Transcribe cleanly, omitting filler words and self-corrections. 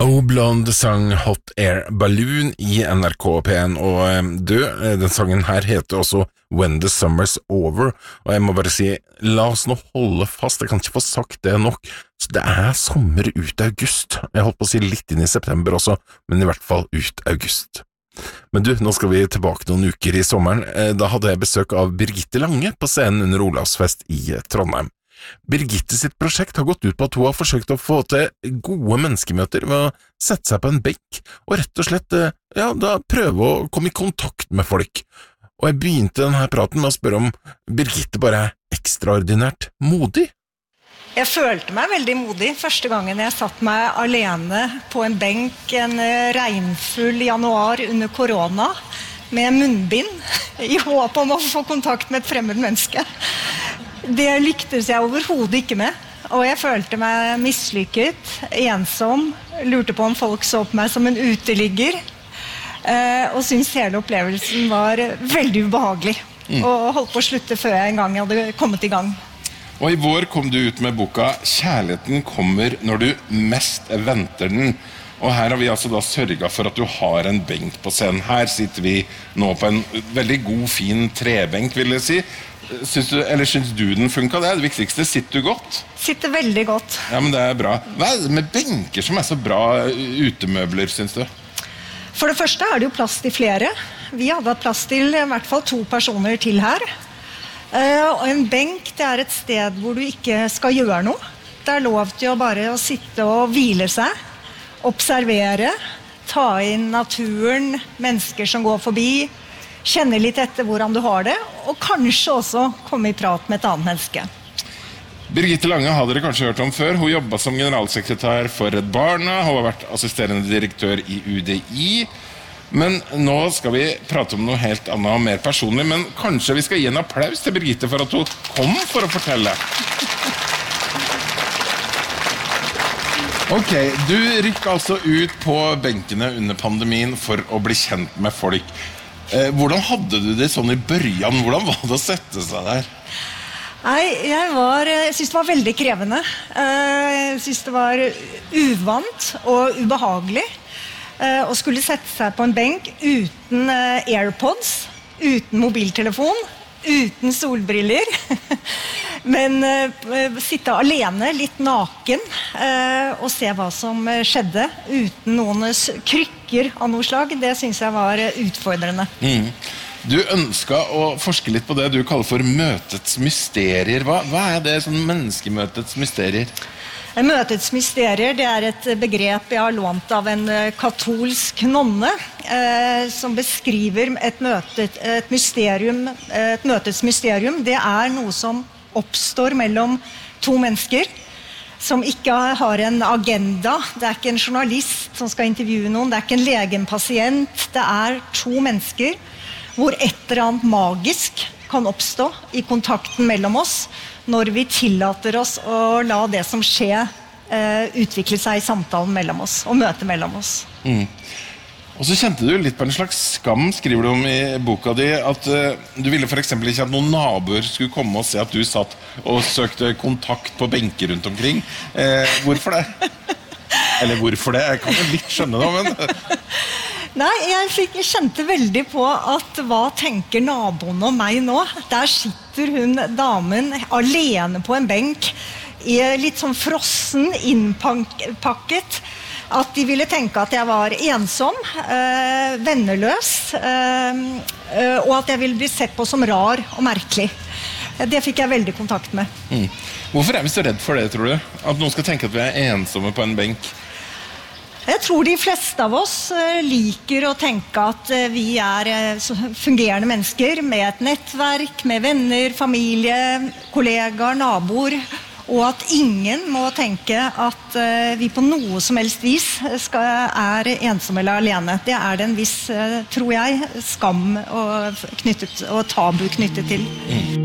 Blonde sang Hot Air Balloon i NRK P1, og den sangen her heter også When the Summer's Over, og jeg må bare si, la oss nå holde fast, jeg kan ikke få sagt det nok, så det sommer ut august, jeg holdt på å si litt inn i september også, men i hvert fall ut august. Men du, nå skal vi tilbake noen uker i sommeren, da hadde jeg besøk av Birgitte Lange på scenen under Olavsfest i Trondheim. Birgitte sitt prosjekt har gått ut på at hun har forsøkt å få til gode menneskemøter ved å sette seg på en benk og rett og slett, da prøve å komme i kontakt med folk. Og jeg begynte denne praten med å spørre om Birgitte bare ekstraordinært modig. Jeg følte meg veldig modig første gangen jeg satt meg alene på en benk en regnfull januar under korona med munnbind i håp om å få kontakt med et fremmed menneske. Det lyktes jeg overhodet ikke med, og jeg følte meg mislykket, ensom, lurte på om folk så på meg som en uteligger, og syntes hele opplevelsen var veldig ubehagelig, og holdt på å slutte før jeg en gang hadde kommet i gang. Og i vår kom du ut med boka «Kjærligheten kommer når du mest venter den», og her har vi altså da sørget for at du har en benk på scenen. Her sitter vi nå på en veldig god, fin trebenk, vil jeg si. Syns du den funket? Det det viktigste. Sitter du godt? Sitter veldig godt. Ja, men det bra. Hva det med benker som så bra utemøbler, synes du? For det første det jo plass til flere. Vi hadde hatt plass til i hvert fall 2 personer til her. Og en benk, det et sted hvor du ikke skal gjøre noe. Det lov til å bare sitte og hvile seg, observere, ta inn naturen, mennesker som går forbi, kjenne litt etter hvordan du har det, og kanskje også komme i prat med et annet menneske. Birgitte Lange har dere kanskje hørt om før. Hun jobbet som generalsekretær for Redd Barna, hun har vært assisterende direktør i UDI, men nå skal vi prate om noe helt annet og mer personlig, men kanskje vi skal gi en applaus til Birgitte for at hun kom for å fortelle. Ok, du rykket altså ut på benkene under pandemien for å bli kjent med folk. Hvordan hadde du det sånn i børjan? Hvordan var det å sette seg der? Nei, jeg synes det var veldig krevende. Jeg synes det var uvant og ubehagelig å skulle sette seg på en benk uten AirPods, uten mobiltelefon, uten solbriller, men sitte alene, litt naken, og se hva som skjedde, uten noen krykker av noe slag. Det synes jeg var utfordrende. Du ønsket å forske litt på det du kaller for møtets mysterier. Hva det sånn menneskemøtets mysterier? Møtets mysterier, det et begrep jeg har lånt av en katolsk nonne, som beskriver et møtets mysterium. Det noe som oppstår mellom 2 mennesker, som ikke har en agenda. Det ikke en journalist som skal intervjue noen, det ikke en lege, en pasient. Det 2 mennesker, hvor et eller annet magisk kan oppstå i kontakten mellom oss, når vi tillater oss å la det som skjer utvikle seg i samtalen mellom oss, og møte mellom oss. Og så kjente du litt på en slags skam, skriver du om i boka di, at du ville for eksempel ikke at noen naboer skulle komme og se at du satt og søkte kontakt på benker rundt omkring. Hvorfor det? Eller hvorfor det? Jeg kan jo litt skjønne det, men... Nei, jeg kjente veldig på at hva tenker naboen om meg nå? Der sitter hun, damen, alene på en benk, litt sånn frossen, innpakket, at de ville tenke at jeg var ensom, venneløs, og at jeg ville bli sett på som rar og merkelig. Det fikk jeg veldig kontakt med. Hvorfor vi så redd for det, tror du? At noen skal tenke at vi ensomme på en benk? Jeg tror de fleste av oss liker å tenke at vi fungerende mennesker med et nettverk, med venner, familie, kollegaer, naboer, og at ingen må tenke at vi på noe som helst vis ensomme eller alene. Det det en viss, tror jeg, skam og tabu knyttet til.